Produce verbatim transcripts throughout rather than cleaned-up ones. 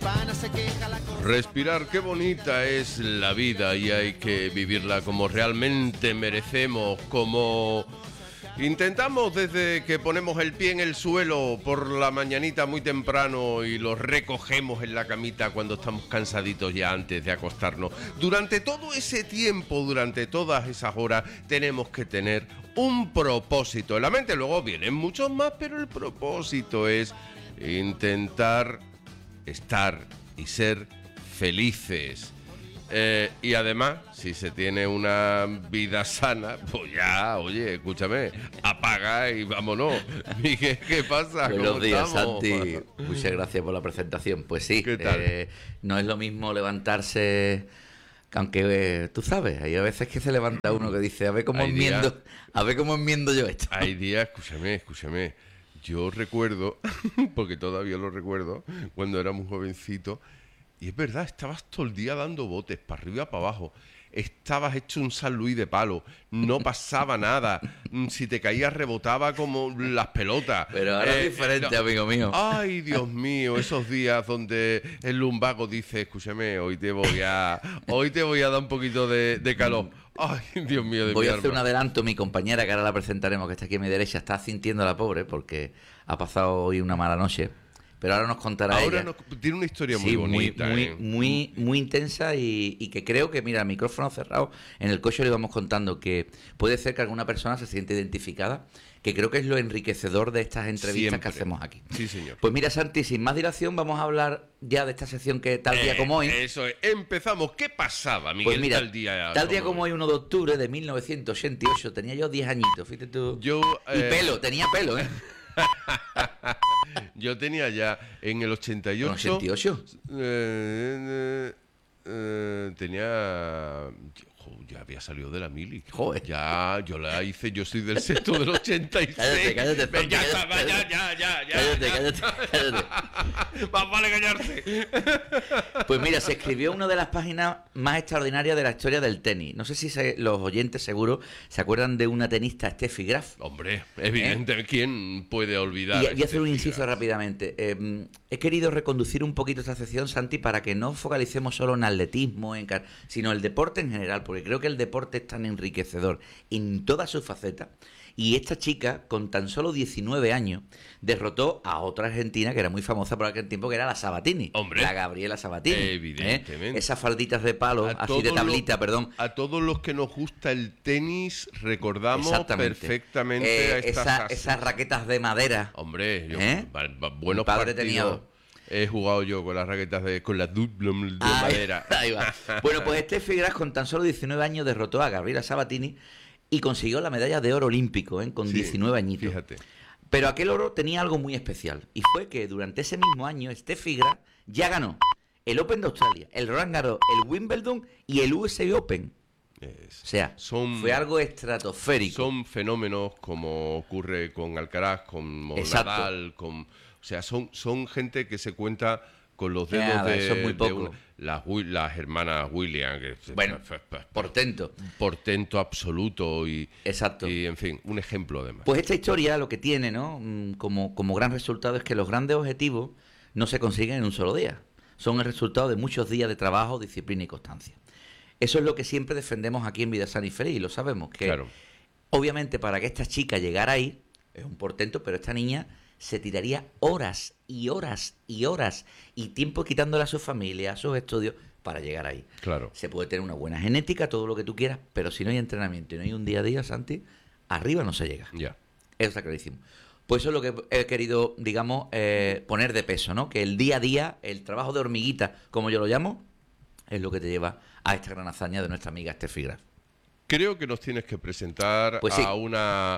Respirar, qué bonita es la vida y hay que vivirla como realmente merecemos, como intentamos desde que ponemos el pie en el suelo por la mañanita muy temprano y lo recogemos en la camita cuando estamos cansaditos ya antes de acostarnos. Durante todo ese tiempo, durante todas esas horas, tenemos que tener un propósito en la mente. Luego vienen muchos más, pero el propósito es intentar estar y ser felices. Eh, y además, si se tiene una vida sana, pues ya, oye, escúchame, apaga y vámonos. Miguel, ¿qué pasa? Buenos días, estamos? Santi. Muchas gracias por la presentación. Pues sí, ¿Qué tal? Eh, no es lo mismo levantarse, aunque eh, tú sabes, hay a veces que se levanta uno que dice, a ver cómo Hay enmiendo, días- a ver cómo enmiendo yo esto. Hay días, escúchame, escúchame. Yo recuerdo, porque todavía lo recuerdo, cuando era muy jovencito, y es verdad, estabas todo el día dando botes, para arriba, para abajo. Estabas hecho un San Luis de palo, no pasaba nada. Mm, Si te caías rebotaba como las pelotas. Pero ahora Eh, es diferente, no. amigo mío. Ay, Dios mío, esos días donde el lumbago dice, escúchame, hoy te voy a, hoy te voy a dar un poquito de, de calor. Ay, Dios mío, de Voy mi a hacer un alma. adelanto. Mi compañera, que ahora la presentaremos, que está aquí a mi derecha, está sintiendo la pobre porque ha pasado hoy una mala noche. Pero ahora nos contará Ahora ella. nos- tiene una historia muy Sí, bonita. muy, ¿eh? muy, muy intensa y, y que creo que, mira, micrófono cerrado, en el coche le íbamos contando que puede ser que alguna persona se siente identificada, que creo que es lo enriquecedor de estas entrevistas Siempre. que hacemos aquí. Sí, señor. Pues mira, Santi, sin más dilación, vamos a hablar ya de esta sección que tal día Eh, como hoy. Eso es. Empezamos. ¿Qué pasaba, Miguel, Pues mira, tal día, tal día como hoy, uno de octubre de mil novecientos ochenta y ocho, tenía yo diez añitos, fíjate tú. Yo, Y eh, pelo, tenía pelo, ¿eh? Yo tenía ya en el ochenta y ocho... ¿En ochenta y ocho? eh, eh, eh, tenía... jo, ya había salido de la mili. Joder. Ya, yo la hice, yo soy del sexto del ochenta y seis. Cállate, cállate, Ve, ya, cállate, está, va, ya, ya, ya, ya. Cállate, ya. cállate, cállate. Más vale callarse. Pues mira, se escribió una de las páginas más extraordinarias de la historia del tenis. No sé si se- los oyentes seguro se acuerdan de una tenista, Steffi Graf. Hombre, evidente, ¿quién puede olvidar? Y voy a hacer un este inciso figura? rápidamente. Eh, he querido reconducir un poquito esta sección, Santi, para que no focalicemos solo en atletismo, en car- sino el deporte en general, porque creo que el deporte es tan enriquecedor en todas sus facetas. Y esta chica, con tan solo diecinueve años, derrotó a otra argentina que era muy famosa por aquel tiempo, que era la Sabatini. Hombre. La Gabriela Sabatini. ¿eh? Evidentemente. Esas falditas de palo, A así de todos tablita, los- perdón. A todos los que nos gusta el tenis, recordamos Exactamente. perfectamente Eh, a estas esa- ases. esas raquetas de madera. Hombre, yo, ¿Eh? va- va- buenos Mi padre tenía partidos dos. he jugado yo con las raquetas de con las Dublum de Ahí- madera. ahí va. Bueno, pues Steffi Graf con tan solo diecinueve años derrotó a Gabriela Sabatini y consiguió la medalla de oro olímpico, ¿eh? Con Sí, diecinueve añitos. Fíjate. Pero aquel oro tenía algo muy especial y fue que durante ese mismo año Steffi Graf ya ganó el Open de Australia, el Roland Garros, el Wimbledon y el U S Open. Es- O sea, son, fue algo estratosférico. son fenómenos como ocurre con Alcaraz, con Exacto. Nadal, con, o sea, son, son gente que se cuenta con los dedos Nada, de, eso es muy de poco. una- las, Wi- las hermanas Williams. Que, Bueno, portento. portento absoluto y, Exacto. y, en fin, un ejemplo además. Pues esta historia lo que tiene, ¿no? Mm, Como, como gran resultado es que los grandes objetivos no se consiguen en un solo día. Son el resultado de muchos días de trabajo, disciplina y constancia. Eso es lo que siempre defendemos aquí en Vida Sana y Feliz, y lo sabemos, que Claro. obviamente para que esta chica llegara ahí, es un portento, pero esta niña se tiraría horas y horas y horas y tiempo quitándole a su familia, a sus estudios, para llegar ahí. Claro. Se puede tener una buena genética, todo lo que tú quieras, pero si no hay entrenamiento y no hay un día a día, Santi, arriba no se llega. Ya. Eso está clarísimo. Pues eso es lo que he querido, digamos, eh, poner de peso, ¿no? Que el día a día, el trabajo de hormiguita, como yo lo llamo, es lo que te lleva a esta gran hazaña de nuestra amiga Steffi Graf. Creo que nos tienes que presentar Pues sí. a una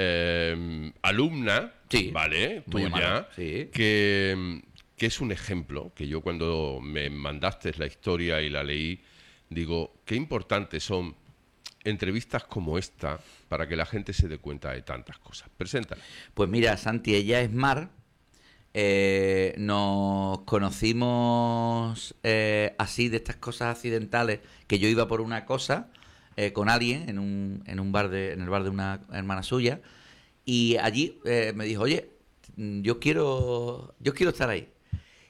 eh, alumna, Sí, ¿vale? muy Tuya, amable, sí. que, que es un ejemplo, que yo cuando me mandaste la historia y la leí, digo, qué importantes son entrevistas como esta para que la gente se dé cuenta de tantas cosas. Preséntala. Pues mira, Santi, ella es Mar. Eh, nos conocimos eh, así de estas cosas accidentales, que yo iba por una cosa eh, con alguien en un, en un bar de, en el bar de una hermana suya, y allí eh, me dijo, oye, yo quiero, yo quiero estar ahí.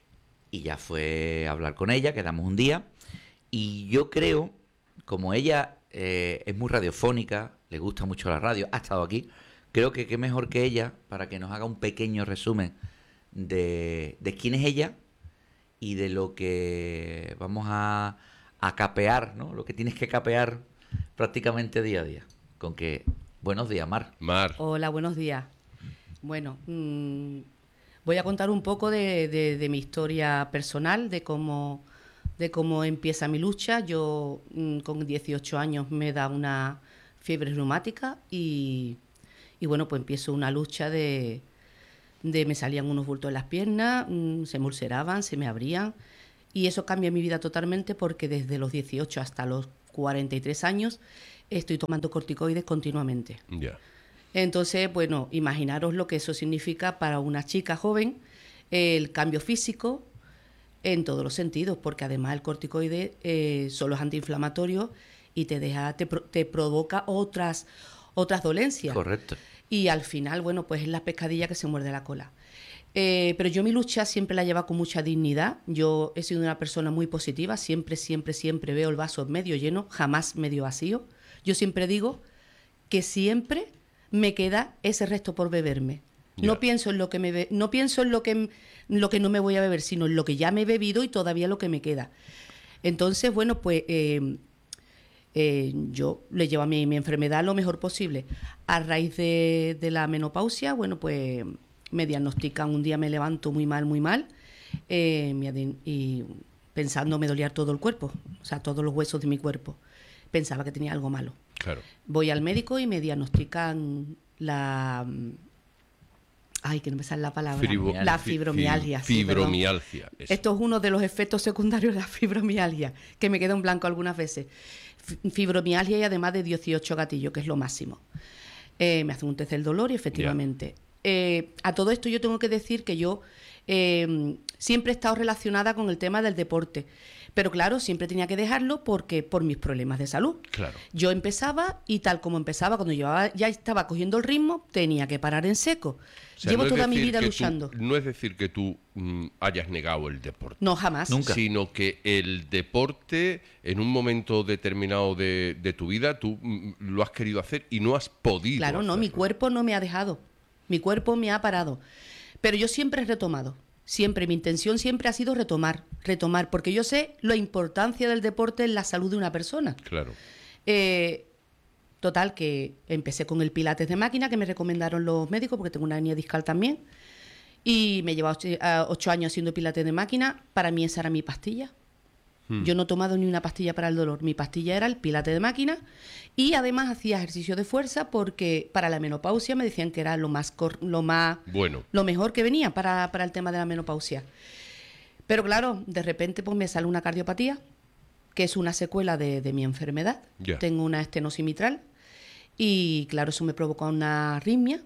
y ya fue a hablar con ella, quedamos un día, y yo creo, como ella eh, es muy radiofónica, le gusta mucho la radio, ha estado aquí, creo que qué mejor que ella para que nos haga un pequeño resumen de, de quién es ella y de lo que vamos a, a capear, ¿no? Lo que tienes que capear prácticamente día a día. Con que, buenos días, Mar. Mar. Hola, buenos días. Bueno, mmm, voy a contar un poco de, de, de mi historia personal, de cómo, de cómo empieza mi lucha. Yo mmm, con dieciocho años me da una fiebre reumática y, y bueno, pues empiezo una lucha de, de me salían unos bultos en las piernas, mmm, se me ulceraban, se me abrían y eso cambia mi vida totalmente porque desde los dieciocho hasta los cuarenta y tres años estoy tomando corticoides continuamente. Ya. Yeah. Entonces, bueno, imaginaros lo que eso significa para una chica joven, el cambio físico en todos los sentidos, porque además el corticoide eh, solo es antiinflamatorio y te deja, te, te provoca otras, otras dolencias. Correcto. Y al final, bueno, pues es la pescadilla que se muerde la cola. Eh, pero yo mi lucha siempre la llevo con mucha dignidad. Yo he sido una persona muy positiva, siempre, siempre, siempre veo el vaso medio lleno, jamás medio vacío. Yo siempre digo que siempre me queda ese resto por beberme. Yeah. No pienso en lo que me be- no pienso en lo que lo que no me voy a beber, sino en lo que ya me he bebido y todavía lo que me queda. Entonces, bueno, pues eh, eh, yo le llevo a mi, mi enfermedad lo mejor posible. A raíz de, de la menopausia, bueno, pues me diagnostican, un día me levanto muy mal, muy mal, eh, y pensando me dolía todo el cuerpo, o sea, todos los huesos de mi cuerpo. Pensaba que tenía algo malo. Claro. Voy al médico y me diagnostican la... Ay, que no me sale la palabra. Fribo, la fibromialgia. Fi, fibromialgia. Sí, Esto es uno de los efectos secundarios de la fibromialgia, que me queda en blanco algunas veces. Fibromialgia y además de dieciocho gatillos, que es lo máximo. Eh, me hacen un test del dolor y efectivamente... Yeah. Eh, a todo esto yo tengo que decir que yo eh, siempre he estado relacionada con el tema del deporte, pero claro, siempre tenía que dejarlo porque por mis problemas de salud. Claro. Yo empezaba y tal como empezaba, cuando llevaba, ya estaba cogiendo el ritmo, tenía que parar en seco. O sea, Llevo no toda mi vida luchando. Tú, no es decir que tú mm, hayas negado el deporte. No, jamás. Nunca. Sino que el deporte, en un momento determinado de, de tu vida, tú mm, lo has querido hacer y no has podido Claro, hacerlo. no, mi cuerpo no me ha dejado. Mi cuerpo me ha parado. Pero yo siempre he retomado. Siempre, mi intención siempre ha sido retomar, retomar, porque yo sé la importancia del deporte en la salud de una persona. Claro. Eh, total, que empecé con el pilates de máquina que me recomendaron los médicos, porque tengo una hernia discal también, y me llevaba ocho, ocho años haciendo pilates de máquina. Para mí esa era mi pastilla. Hmm. Yo no he tomado ni una pastilla para el dolor. Mi pastilla era el pilate de máquina y además hacía ejercicio de fuerza porque para la menopausia me decían que era lo más cor- lo más bueno. lo mejor que venía para, para el tema de la menopausia. Pero claro, de repente pues me sale una cardiopatía, que es una secuela de, de mi enfermedad. Yeah. Tengo una estenosis mitral y claro, eso me provoca una arritmia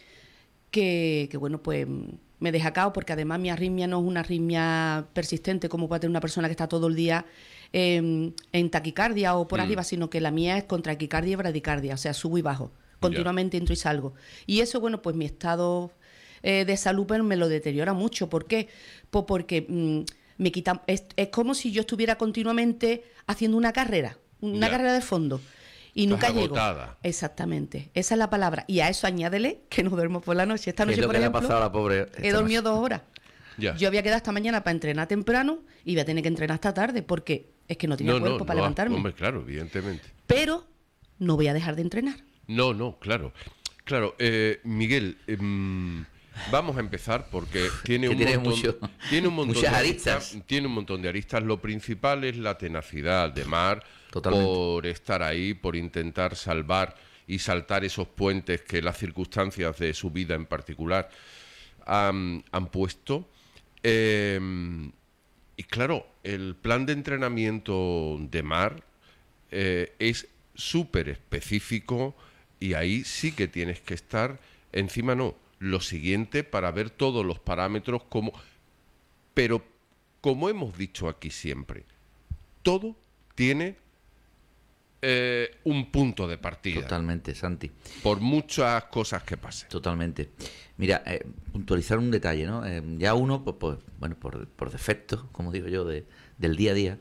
que, que bueno, pues me deja cao porque además mi arritmia no es una arritmia persistente como puede tener una persona que está todo el día eh, en taquicardia o por mm. arriba, sino que la mía es con taquicardia y bradicardia, o sea, subo y bajo, continuamente yeah. entro y salgo. Y eso, bueno, pues mi estado eh, de salud pues, me lo deteriora mucho. ¿Por qué? Pues porque mm, me quita, es, es como si yo estuviera continuamente haciendo una carrera, una yeah. carrera de fondo. Y nunca Estás llego. Agotada. Exactamente, esa es la palabra. Y a eso añádele que no duermo por la noche. Esta noche, es lo por que ejemplo, le ha pasado a la pobre he dormido noche. dos horas. Ya. Yo había quedado esta mañana para entrenar temprano y voy a tener que entrenar esta tarde porque es que no tenía no, cuerpo no, para no, levantarme. Hombre, claro, evidentemente. Pero no voy a dejar de entrenar. No, no, claro. Claro, eh, Miguel, eh, vamos a empezar porque tiene un tiene montón, mucho, tiene un montón de aristas. aristas, tiene un montón de aristas. Lo principal es la tenacidad de Mar Totalmente. Por estar ahí, por intentar salvar y saltar esos puentes que las circunstancias de su vida en particular han, han puesto. Eh, y claro, el plan de entrenamiento de Mar eh, es súper específico y ahí sí que tienes que estar encima, no, lo siguiente para ver todos los parámetros como... Pero, como hemos dicho aquí siempre, todo tiene eh, un punto de partida. Totalmente, Santi. Por muchas cosas que pasen. Totalmente. Mira, eh, puntualizar un detalle, ¿no? Eh, ya uno, pues, pues, bueno, por, por defecto, como digo yo, de, del día a día,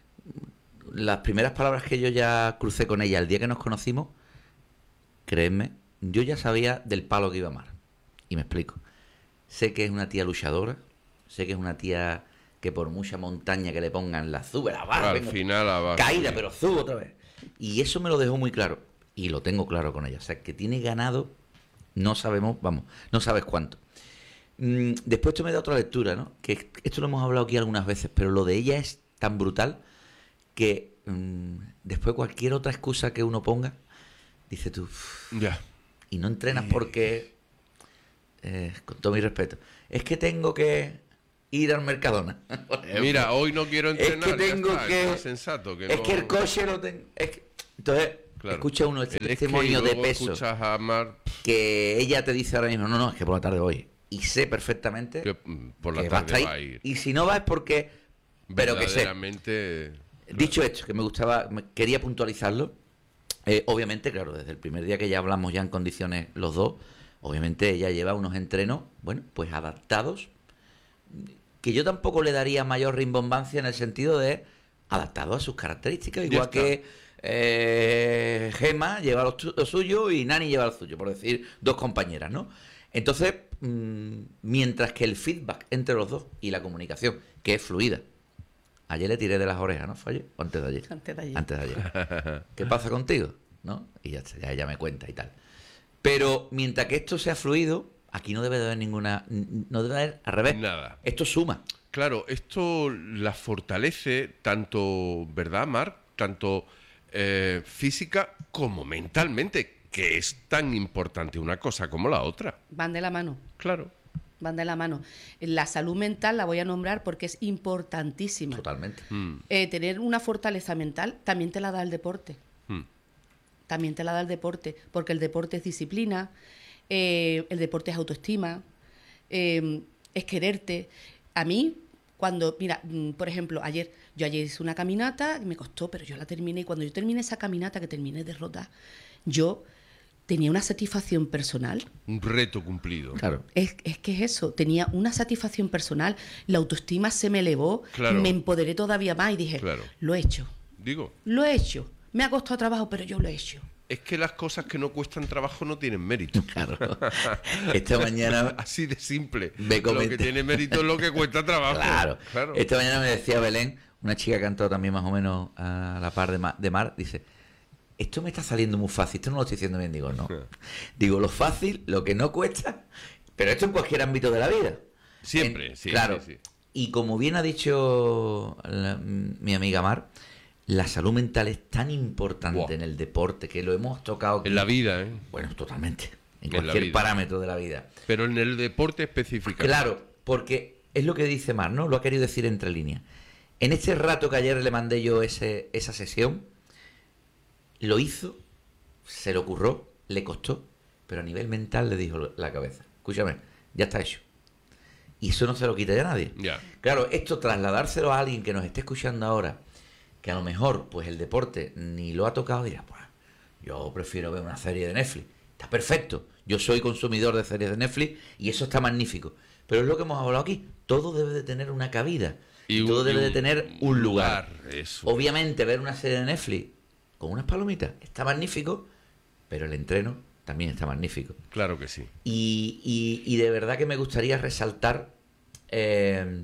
las primeras palabras que yo ya crucé con ella el día que nos conocimos, créeme, yo ya sabía del palo que iba a Mar. Y me explico. Sé que es una tía luchadora, sé que es una tía que por mucha montaña que le pongan la sube, la baja, Al venga, final abajo. caída, Sí. pero sube otra vez. Y eso me lo dejó muy claro. Y lo tengo claro con ella. O sea, que tiene ganado, no sabemos, vamos, no sabes cuánto. Mm, después esto me da otra lectura, ¿no? Que esto lo hemos hablado aquí algunas veces, pero lo de ella es tan brutal que mm, después cualquier otra excusa que uno ponga, dice tú, "Uf, Ya. y no entrenas porque, eh, con todo mi respeto, es que tengo que ir al Mercadona. por ejemplo. Mira, hoy no quiero Es entrenar. que ya tengo está, que- es más sensato que es no- que el coche lo tengo. Es que... Entonces, Claro. escucha uno este El es que testimonio y de luego peso escuchas a Mar que ella te dice ahora mismo, no, no, es que por la tarde voy. Y sé perfectamente que mm, por la que va a tarde estar va a ahí. ir. Y si no va es porque... Pero que sé. Verdaderamente. Dicho esto, que me gustaba, me- quería puntualizarlo. eh, obviamente, claro, desde el primer día que ya hablamos ya en condiciones los dos, obviamente ella lleva unos entrenos, bueno, pues adaptados, que yo tampoco le daría mayor rimbombancia en el sentido de adaptado a sus características, Ya igual está. que eh, Gema lleva lo, tu- lo suyo y Nani lleva lo suyo, por decir dos compañeras, ¿no? Entonces, mm, mientras que el feedback entre los dos y la comunicación, que es fluida, ayer le tiré de las orejas, ¿no? ¿Fue ayer? ¿O antes de ayer? Antes de ayer. Antes de ayer. ¿Qué pasa contigo? ¿No? Y ya, está, ya ella me cuenta y tal. Pero mientras que esto sea fluido, aquí no debe de haber ninguna... No debe haber, al revés. Nada. Esto suma. Claro, esto la fortalece tanto, ¿verdad, Mar? Tanto eh, física como mentalmente, que es tan importante una cosa como la otra. Van de la mano. Claro. Van de la mano. La salud mental la voy a nombrar porque es importantísima. Totalmente. Mm, Eh, tener una fortaleza mental también te la da el deporte. mm. También te la da el deporte, porque el deporte es disciplina, eh, el deporte es autoestima, eh, es quererte. A mí, cuando, mira, mm, por ejemplo, ayer, yo ayer hice una caminata, me costó, pero yo la terminé, y cuando yo terminé esa caminata, que terminé de rodar, yo tenía una satisfacción personal. Un reto cumplido. Claro. Es, es que es eso, tenía una satisfacción personal, la autoestima se me elevó, Claro. me empoderé todavía más y dije, Claro. lo he hecho, Digo, lo he hecho. Me ha costado trabajo, pero yo lo he hecho. es que las cosas que no cuestan trabajo no tienen mérito. Claro. Esta mañana... Así de simple. Me Lo comenté- que tiene mérito es lo que cuesta trabajo. Claro. Claro. Esta mañana me decía Belén, una chica que ha cantado también más o menos a la par de, Ma- de Mar, dice, esto me está saliendo muy fácil, esto no lo estoy diciendo bien. Digo, no. Digo, lo fácil, lo que no cuesta, pero esto en cualquier ámbito de la vida. Siempre, En- sí, Claro. sí, sí. Y como bien ha dicho la- mi amiga Mar, la salud mental es tan importante Buah. en el deporte que lo hemos tocado aquí. En la vida, ¿eh? Bueno, totalmente. En En la cualquier vida. parámetro de la vida. Pero en el deporte específicamente. Claro, porque es lo que dice Mar, ¿no? Lo ha querido decir entre líneas. En este rato que ayer le mandé yo ese, esa sesión, lo hizo, se le ocurrió, le costó, pero a nivel mental le dijo la cabeza, escúchame, ya está hecho. Y eso no se lo quita ya nadie. Ya. Claro, esto trasladárselo a alguien que nos esté escuchando ahora, que a lo mejor pues el deporte ni lo ha tocado, dirá, pues yo prefiero ver una serie de Netflix. Está perfecto. Yo soy consumidor de series de Netflix y eso está magnífico. Pero es lo que hemos hablado aquí. Todo debe de tener una cabida. Y, un- todo debe y de tener un lugar. Eso. Obviamente ver una serie de Netflix con unas palomitas está magnífico, pero el entreno también está magnífico. Claro que sí. Y, y- y de verdad que me gustaría resaltar eh,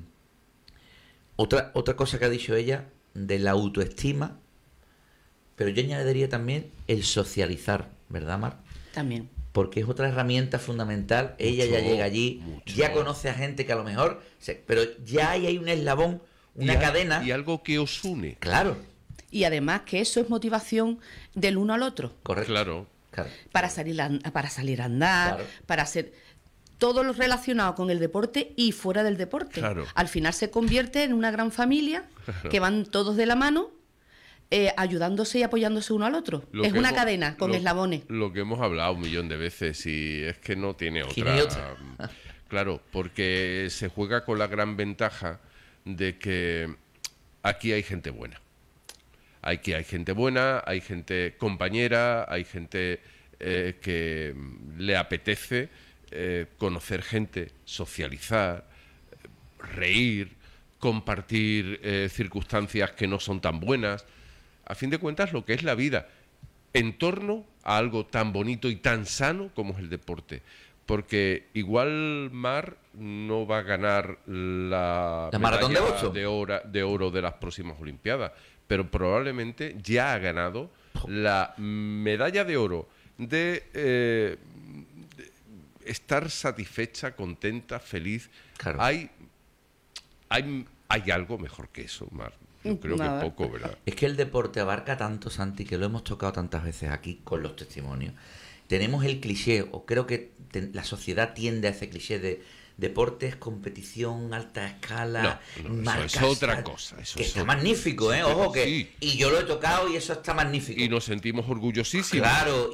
otra, otra cosa que ha dicho ella de la autoestima, pero yo añadiría también el socializar, ¿verdad, Mar? También. Porque es otra herramienta fundamental. Ella ya Mucho, llega allí, mucho. ya conoce a gente que a lo mejor, se- pero ya hay, hay un eslabón, una Y al- cadena. Y algo que os une. Claro, Y además que eso es motivación del uno al otro. correcto. Claro. Claro. Para salir a, para salir a andar, Claro. para hacer todo lo relacionado con el deporte y fuera del deporte. Claro. Al final se convierte en una gran familia que van todos de la mano, eh, ayudándose y apoyándose uno al otro. Lo Es que una hemos- cadena con lo- eslabones. Lo que hemos hablado un millón de veces y es que no tiene Que otra. no hay otra. Claro, porque se juega con la gran ventaja de que aquí hay gente buena. Hay que hay gente buena, hay gente compañera, hay gente eh, que le apetece eh, conocer gente, socializar, reír, compartir eh, circunstancias que no son tan buenas. A fin de cuentas, lo que es la vida en torno a algo tan bonito y tan sano como es el deporte. Porque igual Mar no va a ganar la, ¿La maratón de medalla Boston? de, oro, de oro de las próximas Olimpiadas, pero probablemente ya ha ganado la medalla de oro de, eh, de estar satisfecha, contenta, feliz. Claro. Hay, hay, hay algo mejor que eso, Mar. Yo creo Nada. que poco, ¿verdad? Es que el deporte abarca tanto, Santi, que lo hemos tocado tantas veces aquí con los testimonios. Tenemos el cliché, o creo que te- la sociedad tiende a ese cliché de deportes, competición, alta escala, No, no, eso marcas, es otra tal, cosa, eso que es está otra- magnífico, ¿eh? Sí, Ojo que... sí. Y yo lo he tocado y eso está magnífico. Y nos sentimos orgullosísimos. Claro,